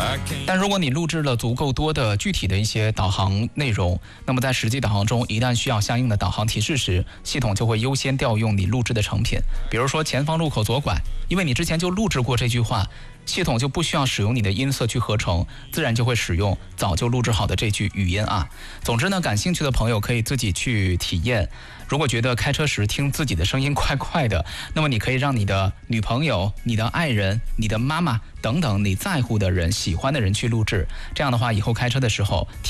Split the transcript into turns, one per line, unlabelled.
但如果你录制了足够多的具体的一些导航内容，那么在实际导航中，一旦需要相应的导航提示时，系统就会优先调用你录制的成品。比如说前方路口左拐，因为你之前就录制过这句话，系统就不需要使用你的音色去合成，自然就会使用早就录制好的这句语音啊。总之呢，感兴趣的朋友可以自己去体验。如果觉得开车时听自己的声音怪怪的，那么你可以让你的女朋友、你的爱人、你的妈妈等等你在乎的人、喜欢的人去录制。这样的话，以后开车的时候